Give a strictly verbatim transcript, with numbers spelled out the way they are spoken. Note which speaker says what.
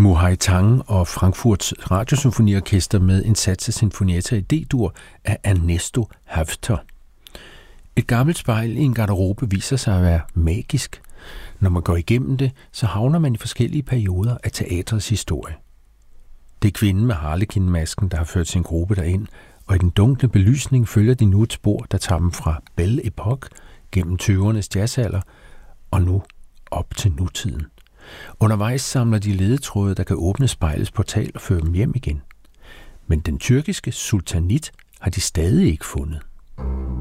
Speaker 1: Muhai Tang og Frankfurts Radiosymfoniorkester med en sats af Sinfonietta i D-dur af Ernesto Halffter. Et gammelt spejl i en garderobe viser sig at være magisk. Når man går igennem det, så havner man i forskellige perioder af teatrets historie. Det er kvinden med harlekinmasken, der har ført sin gruppe derind, og i den dunkle belysning følger de nu et spor, der tager dem fra Belle Époque gennem tyvernes jazzalder og nu op til nutiden. Undervejs samler de ledetråde, der kan åbne spejlets portal og føre dem hjem igen. Men den tyrkiske sultanit har de stadig ikke fundet.